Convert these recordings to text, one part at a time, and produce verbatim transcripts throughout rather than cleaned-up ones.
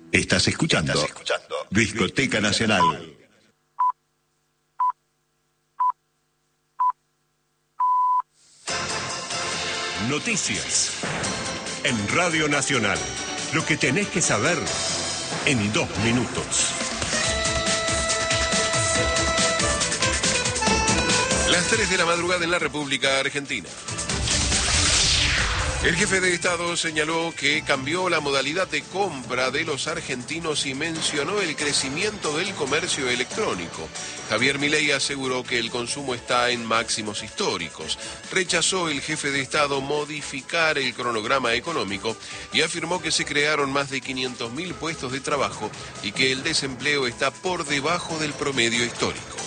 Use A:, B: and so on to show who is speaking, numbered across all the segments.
A: Estás escuchando,
B: Estás escuchando
A: Discoteca Nacional.
C: Noticias en Radio Nacional. Lo que tenés que saber en dos minutos.
D: Las tres de la madrugada en la República Argentina. El jefe de Estado señaló que cambió la modalidad de compra de los argentinos y mencionó el crecimiento del comercio electrónico. Javier Milei aseguró que el consumo está en máximos históricos. Rechazó el jefe de Estado modificar el cronograma económico y afirmó que se crearon más de quinientos mil puestos de trabajo y que el desempleo está por debajo del promedio histórico.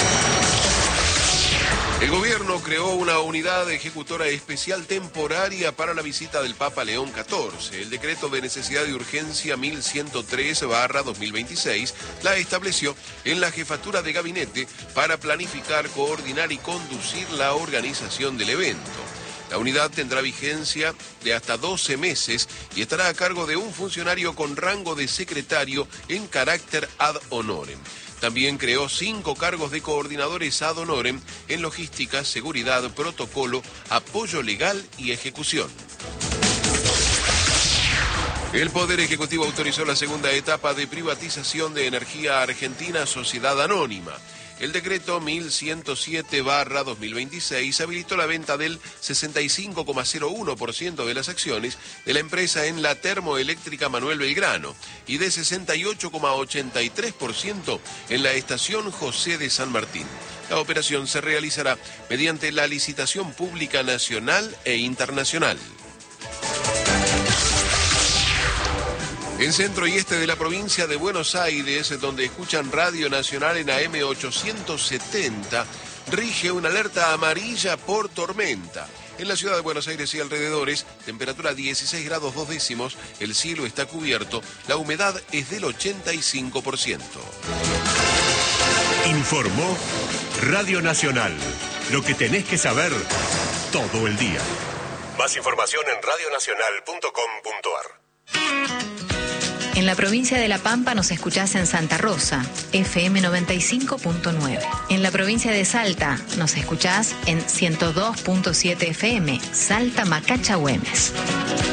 D: El gobierno creó una unidad ejecutora especial temporaria para la visita del Papa León catorce. El decreto de necesidad y urgencia mil ciento tres barra dos mil veintiséis la estableció en la jefatura de gabinete para planificar, coordinar y conducir la organización del evento. La unidad tendrá vigencia de hasta doce meses y estará a cargo de un funcionario con rango de secretario en carácter ad honorem. También creó cinco cargos de coordinadores ad honorem en logística, seguridad, protocolo, apoyo legal y ejecución. El Poder Ejecutivo autorizó la segunda etapa de privatización de Energía Argentina Sociedad Anónima. El decreto mil ciento siete barra dos mil veintiséis habilitó la venta del sesenta y cinco coma cero uno por ciento de las acciones de la empresa en la termoeléctrica Manuel Belgrano y de sesenta y ocho coma ochenta y tres por ciento en la estación José de San Martín. La operación se realizará mediante la licitación pública nacional e internacional. En centro y este de la provincia de Buenos Aires, donde escuchan Radio Nacional en A M ochocientos setenta, rige una alerta amarilla por tormenta. En la ciudad de Buenos Aires y alrededores, temperatura dieciséis grados dos décimos, el cielo está cubierto, la humedad es del ochenta y cinco por ciento.
C: Informó Radio Nacional. Lo que tenés que saber todo el día. Más información en radio nacional punto com punto ar.
E: En la provincia de La Pampa nos escuchás en Santa Rosa, F M noventa y cinco punto nueve. En la provincia de Salta nos escuchás en ciento dos punto siete F M, Salta Macacha Güemes.